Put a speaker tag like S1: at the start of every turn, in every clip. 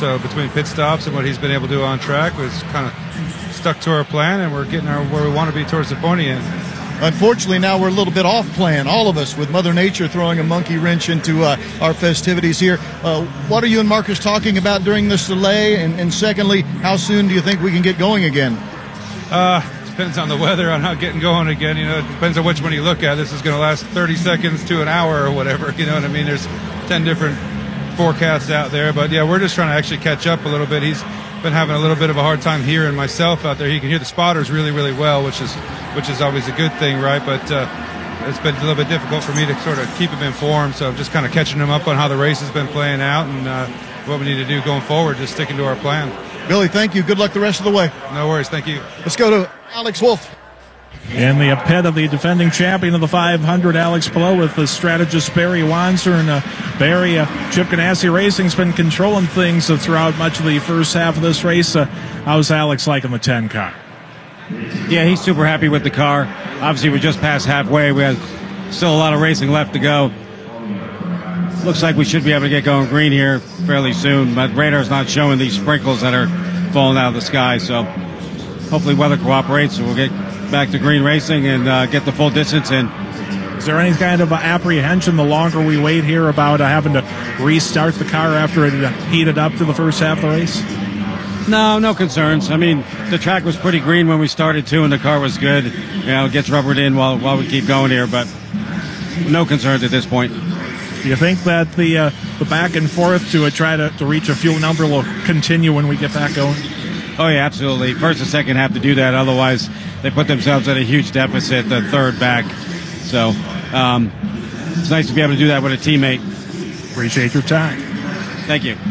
S1: So between pit stops and what he's been able to do on track, was kind of stuck to our plan, and we're getting where we want to be towards the pointy end.
S2: Unfortunately, now we're a little bit off plan, all of us, with Mother Nature throwing a monkey wrench into our festivities here. What are you and Marcus talking about during this delay? And secondly, how soon do you think we can get going again?
S1: Depends on the weather, on how getting going again. You know, it depends on which one you look at. This is going to last 30 seconds to an hour or whatever. You know what I mean? There's 10 different forecasts out there. But, yeah, we're just trying to actually catch up a little bit. He's been having a little bit of a hard time hearing myself out there. He can hear the spotters really, really well, which is always a good thing, right? But it's been a little bit difficult for me to sort of keep him informed. So I'm just kind of catching him up on how the race has been playing out and what we need to do going forward, just sticking to our plan.
S2: Billy, thank you. Good luck the rest of the way.
S1: No worries. Thank you.
S2: Let's go to Alex Wolf.
S3: In the pit of the defending champion of the 500, Alex Palou, with the strategist Barry Wanser. And Barry, Chip Ganassi Racing's been controlling things throughout much of the first half of this race. How's Alex liking the 10 car?
S4: Yeah, he's super happy with the car. Obviously, we're just past halfway. We have still a lot of racing left to go. Looks like we should be able to get going green here fairly soon, but radar's not showing these sprinkles that are falling out of the sky, so hopefully weather cooperates and we'll get back to green racing and get the full distance in.
S3: Is there any kind of apprehension the longer we wait here about having to restart the car after it heated up to the first half of the race?
S4: No concerns. I mean, the track was pretty green when we started too, and the car was good. You know, it gets rubbered in while we keep going here, but no concerns at this point.
S3: Do you think that the back and forth to try to reach a fuel number will continue when we get back going?
S4: Oh, yeah, absolutely. First and second have to do that. Otherwise, they put themselves at a huge deficit, the third back. So it's nice to be able to do that with a teammate.
S3: Appreciate your time.
S4: Thank you.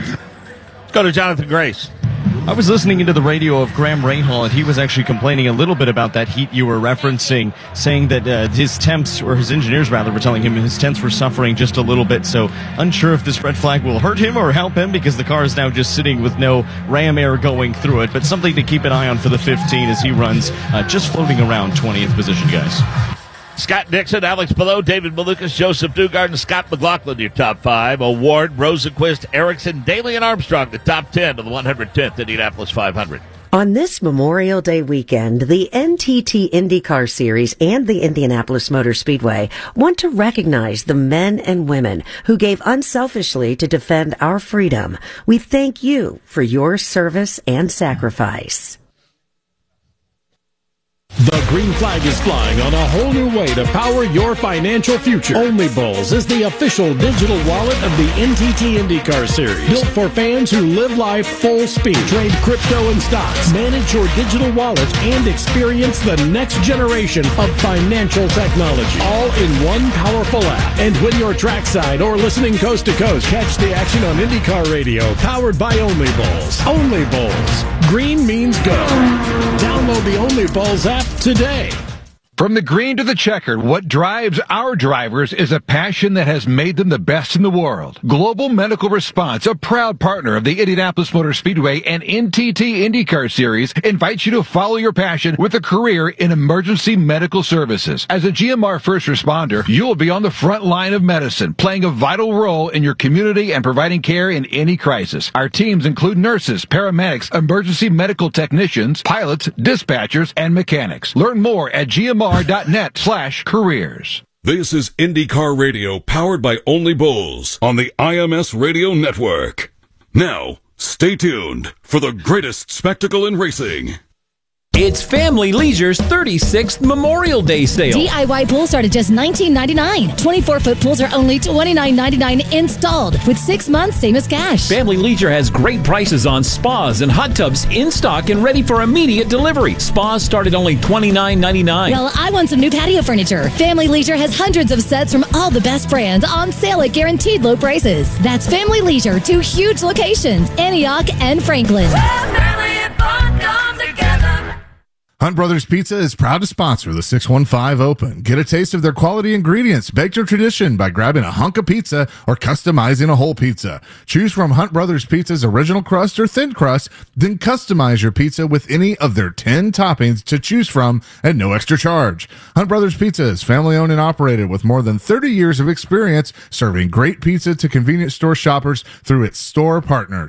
S5: Let's go to Jonathan Grace.
S6: I was listening into the radio of Graham Rahal, and he was actually complaining a little bit about that heat you were referencing, saying that his temps, or his engineers rather, were telling him his temps were suffering just a little bit. So unsure if this red flag will hurt him or help him, because the car is now just sitting with no ram air going through it. But something to keep an eye on for the 15 as he runs just floating around 20th position, guys.
S5: Scott Dixon, Alex Palou, David Malukas, Joseph Newgarden, and Scott McLaughlin, your top five. Award, Rosenquist, Erickson, Daly, and Armstrong, the top 10 of the 110th Indianapolis 500.
S7: On this Memorial Day weekend, the NTT IndyCar Series and the Indianapolis Motor Speedway want to recognize the men and women who gave unselfishly to defend our freedom. We thank you for your service and sacrifice.
S8: The green flag is flying on a whole new way to power your financial future. Only Bulls is the official digital wallet of the NTT IndyCar Series. Built for fans who live life full speed. Trade crypto and stocks. Manage your digital wallet and experience the next generation of financial technology. All in one powerful app. And when you're trackside or listening coast to coast, catch the action on IndyCar Radio. Powered by Only Bulls. Only Bulls. Green means go. Download the Only Bulls app today.
S9: From the green to the checkered, what drives our drivers is a passion that has made them the best in the world. Global Medical Response, a proud partner of the Indianapolis Motor Speedway and NTT IndyCar Series, invites you to follow your passion with a career in emergency medical services. As a GMR first responder, you will be on the front line of medicine, playing a vital role in your community and providing care in any crisis. Our teams include nurses, paramedics, emergency medical technicians, pilots, dispatchers, and mechanics. Learn more at GMR.net/careers.
S10: This is IndyCar Radio, powered by Only Bulls on the IMS Radio Network. Now, stay tuned for the greatest spectacle in racing.
S11: It's Family Leisure's 36th Memorial Day sale.
S12: DIY pools start at just $19.99. 24-foot pools are only $29.99 installed, with 6 months, same as cash.
S11: Family Leisure has great prices on spas and hot tubs in stock and ready for immediate delivery. Spas start at only $29.99.
S12: Well, I want some new patio furniture. Family Leisure has hundreds of sets from all the best brands on sale at guaranteed low prices. That's Family Leisure, 2 huge locations, Antioch and Franklin.
S13: Family and fun come together.
S14: Hunt Brothers Pizza is proud to sponsor the 615 Open. Get a taste of their quality ingredients, baked to tradition by grabbing a hunk of pizza or customizing a whole pizza. Choose from Hunt Brothers Pizza's original crust or thin crust, then customize your pizza with any of their 10 toppings to choose from at no extra charge. Hunt Brothers Pizza is family owned and operated with more than 30 years of experience serving great pizza to convenience store shoppers through its store partners.